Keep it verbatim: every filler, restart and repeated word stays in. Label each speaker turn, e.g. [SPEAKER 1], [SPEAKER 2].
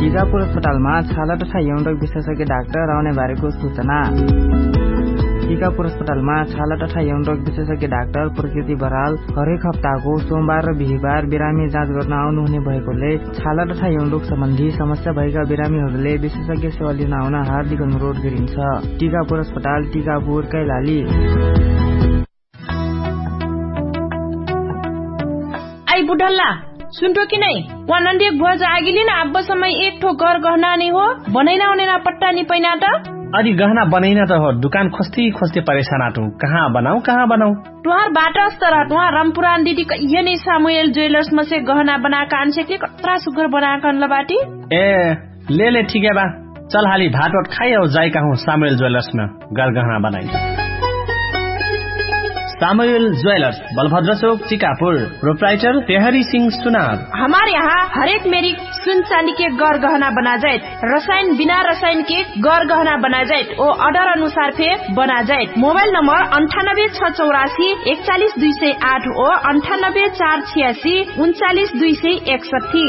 [SPEAKER 1] टिकापुर अस्पतालमा छाला तथा यौन रोग विशेषज्ञ डाक्टर आउने बारेको सूचना। टिकापुर अस्पतालमा छाला तथा यौन रोग विशेषज्ञ डाक्टर प्रकृति बराल हरेक हप्ताको सोमबार र बिहीबार बिरामी जाँच गर्न आउनुहुने भएकोले छाला तथा यौन रोग सम्बन्धी समस्या भएका बिरामीहरूले विशेषज्ञ सेवा लिन आउन हार्दिक अनुरोध गरिन्छ। टिकापुर अस्पताल, टिकापुर, कैलाली।
[SPEAKER 2] आई बुढल्ला सुन्टो कि नै वा नन्दी बुवा जागिली न अब समय एक ठो घर गहना नै हो बनैना उने ना पट्टा नि पैना त
[SPEAKER 3] अरे गहना बनैना त हो दुकान खोस्ती खोस्ती परेशान आटू कहाँ बनाऊ कहाँ बनाऊ
[SPEAKER 2] तुहार बाटा स्तर तुहार रामपुरान दीदी ये नै सामुएल ज्वेलर्स में से गहना बना कान से के कतरा सुगर बना कान लबाटी
[SPEAKER 3] ए ले ले ठीक है बा चल हाली भात वाट खाई और जाई कहूँ सामुएल ज्वेलर्स में गर गहना बनाई। सामुएल ज्वेलर्स, बलभद्र चौक, टिकापुर। प्रोप्राइटर तेहरी सिंह सुनार।
[SPEAKER 2] हमारे यहाँ हरेक मेरी सुन चांदी के गौर गहना बना जाए, रसायन बिना रसायन के गौर गहना बना जाए, वो ऑर्डर अनुसार फे बना जाए। मोबाइल नंबर अंठानब्बे छह चौरासी इकतालीस दुई सौ आठ और अंठानब्बे चार छियासी उनचालीस दुई सौ इकसठी।